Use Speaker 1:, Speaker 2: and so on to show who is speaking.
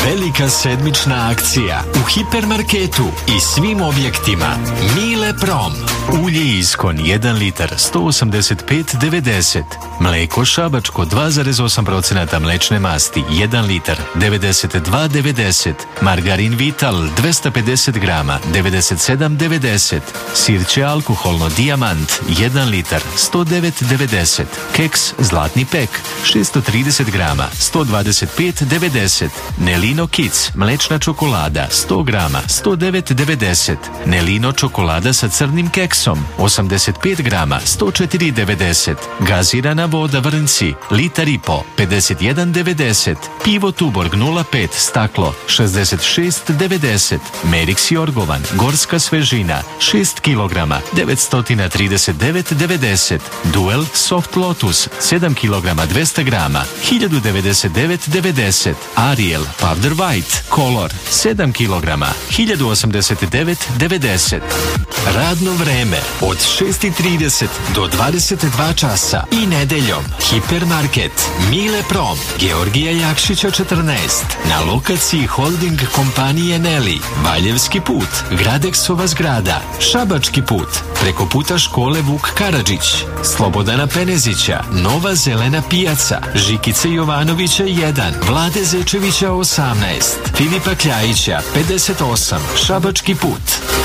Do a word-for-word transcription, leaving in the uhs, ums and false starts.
Speaker 1: Velika sedmična akcija u hipermarketu i svim objektima. Mile Prom. Ulje Iskon jedan litar sto osamdeset pet devedeset. Mleko šabačko dva zarez osam posto mlečne masti jedan litar devedeset dva devedeset. Margarin Vital dvesta pedeset grama devedeset sedam devedeset. Sirće alkoholno Dijamant jedan litar sto devet devedeset. Keks Zlatni pek šesto trideset grama sto dvadeset pet devedeset. Nelino Kids mlečna čokolada sto grama sto devet devedeset. Nelino čokolada sa crnim keksom osamdeset pet grama sto četiri devedeset. Gazirana voda Vrnci litar i po pedeset jedan devedeset. Pivo Tuborg nula pet staklo šezdeset šest devedeset. Merix Jorgovan gorska svežina šest kilograma devetsto trideset devet devedeset. Duel Soft Lotus sedam kilograma dvesta grama hiljadu devedeset devet devedeset. Ariel Powder White Color sedam kilograma hiljadu osamdeset devet devedeset. Radno vreme od šest i trideset do dvadeset dva časa i nedeljom. Hipermarket Mile Prom Georgija Jakšića četrnaest na lokaciji holding kompanije Neli. Valjevski put, Gradeksova zgrada, Šabački put, preko puta škole Vuk Karadžić, Slobodana Penezića, Nova zelena pijaca, Žikice Jovanovića jedan, Vlade Zečevića osamnaest, Filipa Kljajića pedeset osam, Šabački put.